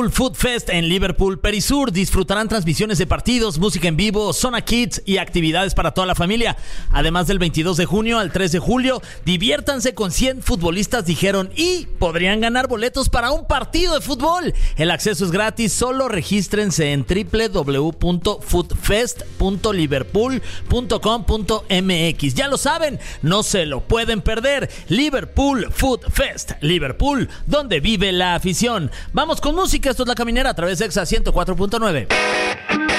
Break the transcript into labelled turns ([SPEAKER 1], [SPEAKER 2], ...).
[SPEAKER 1] Food Fest en Liverpool, Perisur. Disfrutarán transmisiones de partidos, música en vivo, zona kids y actividades para toda la familia. Además, del 22 de junio al 3 de julio, diviértanse con 100 futbolistas, dijeron, y podrían ganar boletos para un partido de fútbol. El acceso es gratis, solo regístrense en www.foodfest.liverpool.com.mx. Ya lo saben, no se lo pueden perder. Liverpool Food Fest, Liverpool, donde vive la afición. Vamos con música. Esto es La Caminera a través de Exa 104.9.